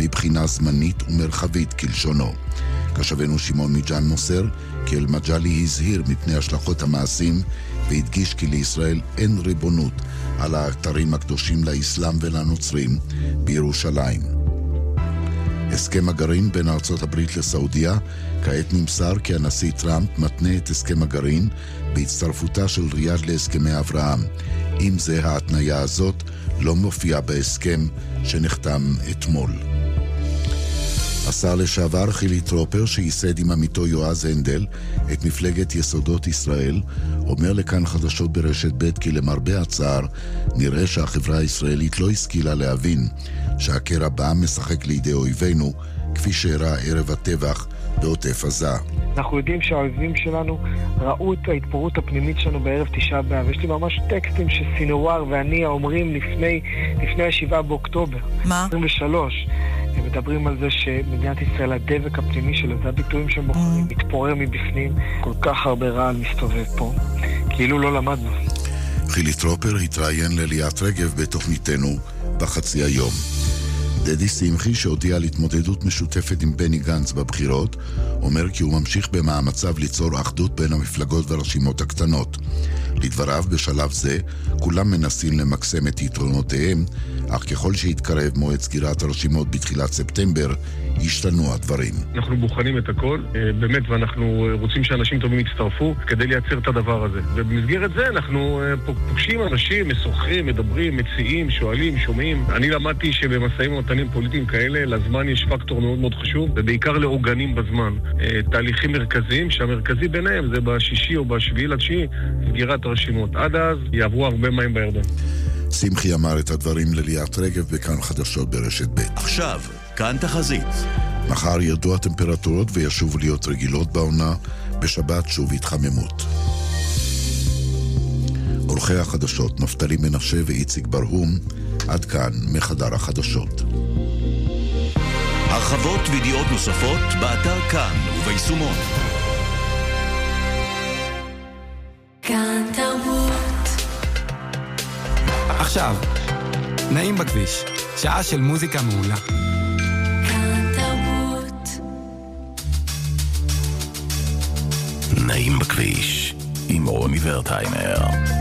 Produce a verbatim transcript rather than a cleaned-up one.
מבחינה זמנית ומרחבית כלשונו. כשבנו שמעון מג'אן מוסר כי אל-מג'לי הזהיר מפני השלכות המעשים והדגיש כי לישראל אין ריבונות על האתרים הקדושים לאסלאם ולנוצרים בירושלים. הסכם הגרעין בין ארצות הברית לסעודיה, כעת נמסר כי הנשיא טראמפ מתנה את הסכם הגרעין בהצטרפותה של ריאד להסכמי אברהם. אם זה ההתניה הזאת לא מופיע בהסכם שנחתם אתמול. השר לשעבר חילי טרופר, שייסד עם עמיתו יועז הנדל את מפלגת יסודות ישראל, אומר לכאן חדשות ברשת ב' כי למרבה הצער נראה שהחברה הישראלית לא השכילה להבין שהקרע בעם משחק לידי אויבינו, כפי שהראה ערב הטבח בעוטף עזה. אנחנו יודעים שהאויבים שלנו ראו את ההתפוררות הפנימית שלנו בערב תשעה באב. יש לי ממש טקסטים שסינואר ואני אומרים לפני, לפני השבעה באוקטובר. מה? עשרים ושלוש. הם מדברים על זה שמדינת ישראל, הדבק הפנימי שלו, זה הביטויים שהם בוחרים, מתפורר מבפנים. כל כך הרבה רעל מסתובב פה, כאילו לא למדנו. חילי טרופר התראיין לליאת רגב בתוכניתנו בחצי היום. דדי שמחי, שהודיע על התמודדות משותפת עם בני גנץ בבחירות, אומר כי הוא ממשיך במאמציו ליצור אחדות בין המפלגות והרשימות הקטנות. לדבריו, בשלב זה, כולם מנסים למקסם את יתרונותיהם, אך ככל שהתקרב מועד סגירת הרשימות בתחילת ספטמבר, השתנו הדברים. אנחנו בוחנים את הכל, באמת, ואנחנו רוצים שאנשים טובים יצטרפו כדי לייצר את הדבר הזה. ובמסגרת זה אנחנו פוגשים אנשים, משוחחים, מדברים, מציעים, שואלים, שומעים. אני למדתי שבמסעים ומתנים פוליטיים כאלה, לזמן יש פקטור מאוד מאוד חשוב, ובעיקר לעוגנים בזמן. תהליכים מרכזיים, שהמרכזי ביניהם זה בשישי או בשביעי לתשיעי, סגירת הרשימות. עד אז יעברו הרבה מים בירדן. שמחי אמר את הדברים לליאת רגב בכאן חדשות ברשת ב'. עכשיו, כאן תחזית. מחר ירדו הטמפרטורות וישובו להיות רגילות בעונה, בשבת שוב התחממות. עורכי החדשות נפתלי מנשה ואיציק ברהום, עד כאן מחדר החדשות. הרחבות וידיעות נוספות באתר כאן וביישומון. כאן תרבות. עכשיו, נעים בכביש, שעה של מוזיקה מעולה. כאן תרבות. נעים בכביש עם רוני ורטהיימר.